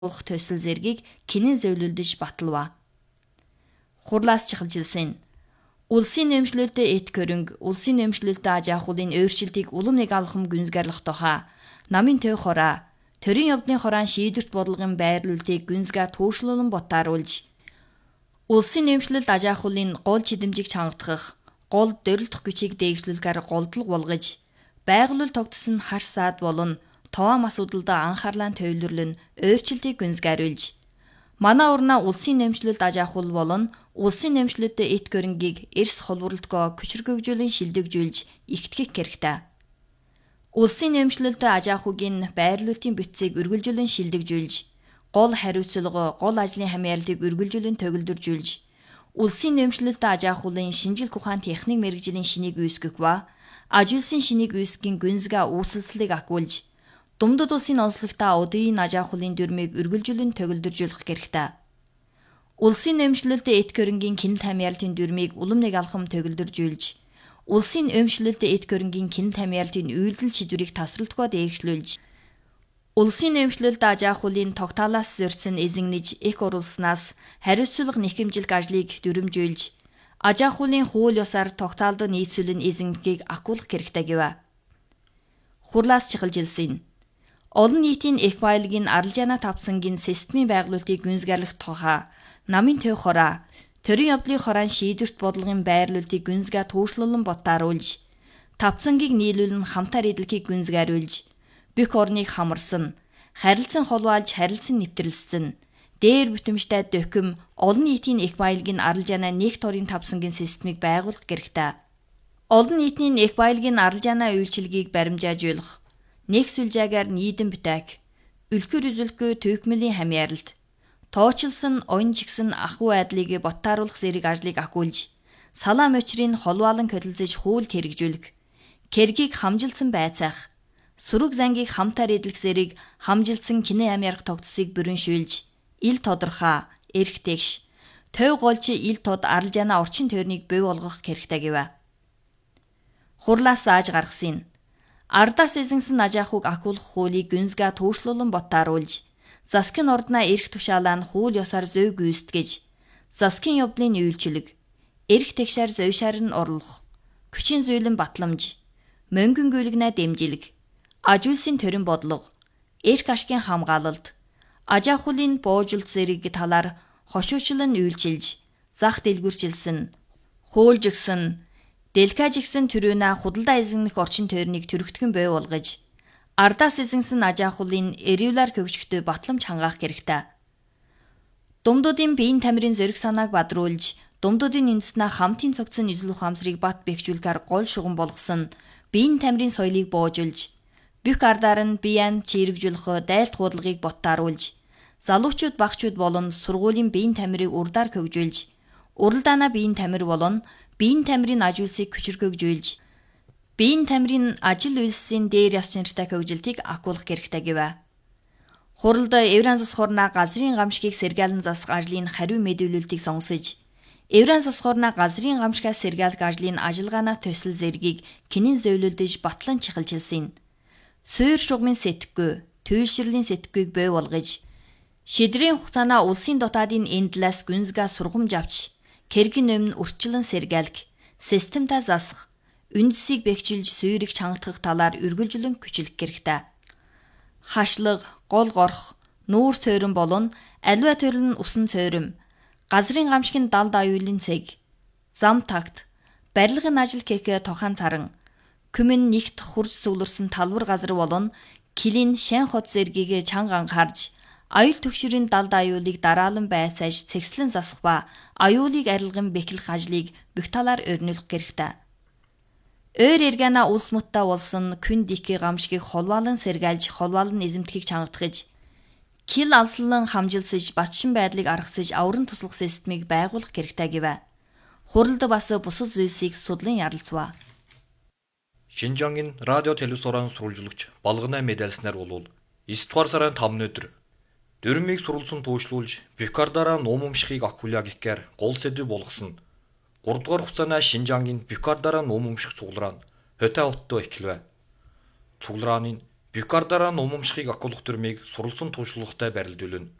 урах төсөл зэргийг кинэн зөвлөлдөж баталва. Хурлаас чихалжилсан. Улсын нэмшлэлтэй эт хөрөнгө, улсын нэмшлэлтэй аж ахуйлын өөрчлөлтийг улам нэг алхам гүнзгийрлэх тухай намын төв хороо, төрийн явдлын хороон шийдвэрт бодлогын байрлуулалтыг гүнзгий туушруулан ботааруулж, улсын нэмшлэлд аж ахуйлын гол чидэмжийг чангатгах, гол дөрөлдөх хүчийг дэвшлүүлэхээр голдлого болгож, байгуулалт тогтсон хар саад болон товаам асуудалд анхаарлаа төвлөрлөн өөрчлөлтийг гүнзгийруулж, манай урнаа улсын нэмшлэлд аж ахуйл болон улсын нэмшлэлтэй эт хөрөнгийг эрс холборлолтгоо хүчирхэгжүүлэн шилдэгжүүлж ихтгэх хэрэгтэй. Улсын нэмшлэлтэй аж ахуйн байрлуулалтын бүтцийг үргэлжлүүлэн шилдэгжүүлж, гол хариуцлага, гол ажлын хамгаалалтыг үргэлжлүүлэн төгөлдржүүлж, улсын нэмшлэлтэй аж ахуйлын шинжилгээ ухаан техник мэргэжлийн шинийг үүсгэх ба аж үйлсийн шинийг үүсгэхийн гүнзгий үүсэлцлийг агуулж, Думдад улсын онцлогтой одын аж ахуйлын дүрмийг үргэлжлүүлэн төгөлдржүүлэх хэрэгтэй. Улсын нэмшлэлтэй эт хөрөнгийн кинэл хамгаалалтын дүрмийг улам нэг алхам төгөлдржүүлж, улсын нэмшлэлтэй эт хөрөнгийн кинэл хамгаалалтын үйлдэл чиглэлийг тасралтгүй дээгшлүүлж, улсын нэмшлэлтэй аж ахуйлын тогтоолоос зорьсон эзэгнэж их оруулснаас хариуцлага нэхэмжлэх ажлыг дүрмжүүлж, аж ахуйлын хууль ёсоор тогтоолд нийцүүлэн эзэмдгийг агуулах хэрэгтэй гэв. Хурлаас чихалжилсан. Олон нийтийн их баялагын арилжаана тавцангийн системийн байгуулалтыг гүнзгийрлэх тухай намын төв хороо, төрийн явдлын хороон шийдвэрт бодлогын байрлуулалтыг гүнзгий туушруулан ботааруулж, тавцангийг нийлүүлэн хамтаар эдлэхийг гүнзгийруулж, бүх орныг хамарсан, харилцан холбоолж харилцан нэвтрэлсэн, дээр бүтэмжтэй дөхөм олон нийтийн их баялагын арилжаана нэг торын тавцангийн системийг байгуулах хэрэгтэй. Олон нийтийн их баялагын арилжаана үйлчилгээг баримжаажуулах, нэг сүлжээгээр нийдэм бүтээх, үлгэр үзүүлэхгүй төвхмөлийн хамгаалалт, тоочлсон оюн чигсэн ахуй айдлыг ботааруулах зэрэг ажлыг агуулж, салаа мочрын холвоолон хөдөлзөж хууль хэрэгжүүлэх, кэргийг хамжилсан байцаах, сүрэг зангийг хамтаар эдлэх зэрэг хамжилсан кинэ амярах тогтцыг бүрэншүүлж, ил тодорхой, эрх тэгш, төв голч ил тод арилжаана орчин тойрныг бий болгох хэрэгтэй гэв. Хурлаас зааж гаргасан. Ардаас эзэнсэн аж ахуйг агуулах хуулийг гүнзгий туушруулан ботааруулж, засгийн ордноо эрх тушаалаа нь хууль ёсоор зөв гүйцэтгэж, засгийн явдлын үйлчилэг, эрх тэгшээр зовшаар нь орлох, хүчин зүйлэн батламж, мөнгөн гүйлгнээ дэмжлэг, аж үйлсийн төрийн бодлого, эрх ашгийн хамгаалалт, аж ахуйлын буужилт зэрэг талаар хошуучлан үйлчилж, зах дэлгүрчилсэн, хуулжигсэн, дэлхажигсэн төрөөнө худалдаа эзэмнэх орчин тойрныг төрөгдгөн бий болгож, ардаас эзэнсэн аж ахуйлын эрүүлэр хөгжихтэй батламж хангаах хэрэгтэй. Думдуудын биеийн тамирын зориг санааг бадруулж, думдуудын үндэснээ хамтын цогцсон эзлэх ухаамсарыг бат бэхжүүлэхээр гол шугам болгосон биеийн тамирын соёлыг боожулж, бүх ардаар нь биеийн чирэгжүүлэх дайлт худалдагыг ботааруулж, залуучууд багчууд болон сургуулийн биеийн тамирыг урдаар хөгжүүлж, уралдаанаа биеийн тамир болон биеийн тамирын аж үйлсийг хүчирхэгжүүлж, биеийн тамирын ажил үйлсийн дээр яс чанартай хөгжилтийг агуулах хэрэгтэй гэв. Хуралд Евран засаг хорноо газрын гамшигыг сэргаалan засах ажлын хариу мэдүүлэлтийг сонсож, Евран засаг хорноо газрын гамшигаас сэргаалах ажлын ажиллагаанаа төсөл зэргийг кинэн зөвлөлдөж батлан чихалжилсан. Суур шугамын сэтгэхгүй, туйлшрлийн сэтгэхүйг бий болгож, шидрийн хугацаанаа улсын дотаадын эндлээс гүнзгий сургамж авч, кэргийн өмнө урьдчилан сэргаалх, системтэй засах, үндэсийг бэхжилж суурийг чангатгах талаар үргэлжлэн хүчлэх хэрэгтэй. Хашлаг, гол горох, нүүр цойрон болон аливаа төрлийн усан цойрон, газрын гамшигын далд аюулын цэг, зам такт, барилгын ажил гэхэ тохан царан, күмэн нэгт хурж сүглэрсэн талбар газар болон килин шэн хот зэргийг чанга анхаарж, аюул төгшрийн далд аюулыг дараалан байцааж цэгслэн засах ба аюулыг арилган бэхлэх ажлыг бүх талаар өрнүүлэх хэрэгтэй. Өөр эргэнэ улс муттай болсон күн дикий гамшигыг холвоолон сэргаалж, холвоолон эзэмтгэхийг чангатгаж, кил алслан хамжилсаж, батчин байдлыг аргасаж, авран туслах системийг байгуулах хэрэгтэй гэв. Хуралд бас бусад зүйлсийг судлан ярилцв. Шинжангийн радио телевизорын сурвалжлагч Болгоны медальснаар болвол 9 дугаар сарын 5 өдөр дөрмийг сурвалжсан туушлуулж, Бюкардаараа нуумамшихыг агууля гэхээр гол сэдв болгосон. 3 дугаар хугацааны Шинжангийн Бюкардаараа нуумамших цуглараан Хөтэй хоттой эхлэв. Цугларааны Бюкардараа номомшихыг акулах дүрмийг суралцсан туршлагатай барилдуулна.